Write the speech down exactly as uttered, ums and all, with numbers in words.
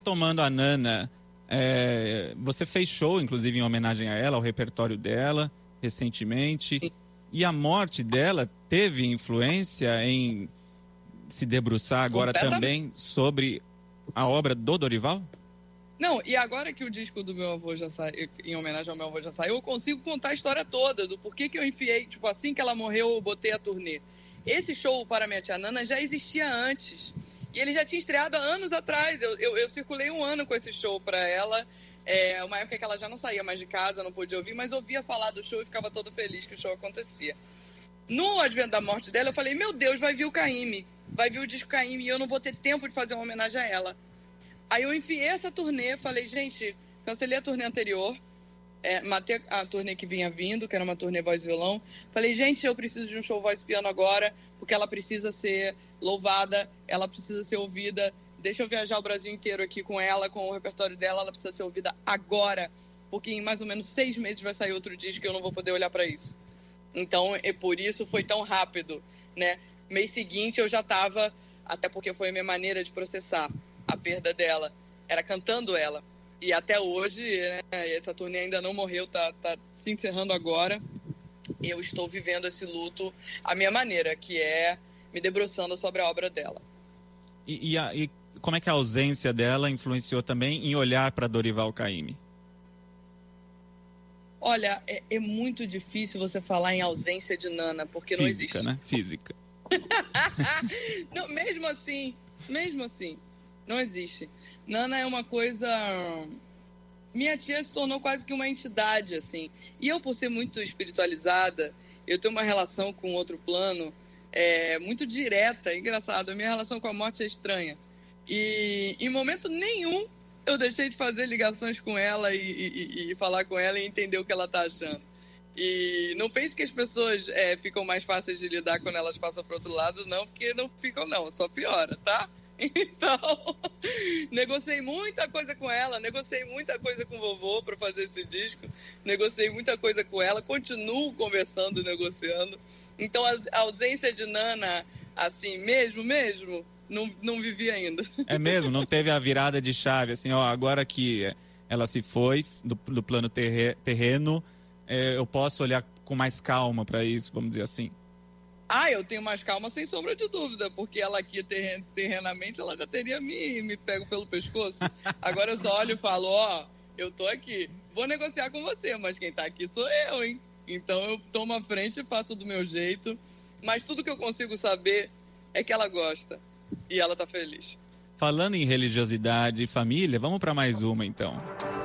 retomando a Nana, é, você fez show, inclusive, em homenagem a ela, ao repertório dela, recentemente. Sim. E a morte dela teve influência em se debruçar agora também sobre a obra do Dorival? Não, e agora que o disco do meu avô já saiu, em homenagem ao meu avô já saiu, eu consigo contar a história toda do porquê que eu enfiei, tipo, assim que ela morreu, eu botei a turnê. Esse show para minha tia Nana já existia antes. E ele já tinha estreado há anos atrás. Eu, eu, eu circulei um ano com esse show para ela. É uma época que ela já não saía mais de casa, não podia ouvir, mas ouvia falar do show e ficava todo feliz que o show acontecia. No advento da morte dela, eu falei, meu Deus, vai vir o Caymmi. Vai vir o disco Caymmi e eu não vou ter tempo de fazer uma homenagem a ela. Aí eu enfiei essa turnê, falei, gente, cancelei a turnê anterior, é, matei a turnê que vinha vindo, que era uma turnê voz e violão. Falei, gente, eu preciso de um show voz e piano agora, porque ela precisa ser louvada, ela precisa ser ouvida. Deixa eu viajar o Brasil inteiro aqui com ela, com o repertório dela, ela precisa ser ouvida agora, porque em mais ou menos seis meses vai sair outro disco e eu não vou poder olhar para isso. Então, é por isso foi tão rápido, né? Mês seguinte eu já estava, até porque foi a minha maneira de processar a perda dela, era cantando ela. E até hoje, né, essa turnê ainda não morreu, tá, tá se encerrando agora. Eu estou vivendo esse luto à minha maneira, que é me debruçando sobre a obra dela. E, e, a, e como é que a ausência dela influenciou também em olhar para Dorival Caymmi? Olha, é, é muito difícil você falar em ausência de Nana, porque não existe. Física, né? Física. Não, mesmo assim, mesmo assim. Não existe. Nana é uma coisa... Minha tia se tornou quase que uma entidade, assim. E eu, por ser muito espiritualizada, eu tenho uma relação com outro plano é, muito direta. Engraçado, a minha relação com a morte é estranha. E em momento nenhum eu deixei de fazer ligações com ela e, e, e falar com ela e entender o que ela está achando. E não pense que as pessoas é, ficam mais fáceis de lidar quando elas passam para o outro lado, não, porque não ficam, não. Só piora, tá? Então, negociei muita coisa com ela, negociei muita coisa com o vovô para fazer esse disco, negociei muita coisa com ela, continuo conversando, negociando. Então, a ausência de Nana, assim, mesmo, mesmo, não, não vivi ainda. É mesmo? Não teve a virada de chave, assim, ó, agora que ela se foi do, do plano terre, terreno, é, eu posso olhar com mais calma para isso, vamos dizer assim? Ah, eu tenho mais calma, sem sombra de dúvida, porque ela aqui, terren terrenamente, ela já teria me, me pego pelo pescoço. Agora eu só olho e falo, ó, oh, eu tô aqui, vou negociar com você, mas quem tá aqui sou eu, hein? Então eu tomo a frente e faço do meu jeito, mas tudo que eu consigo saber é que ela gosta e ela tá feliz. Falando em religiosidade e família, vamos para mais uma então.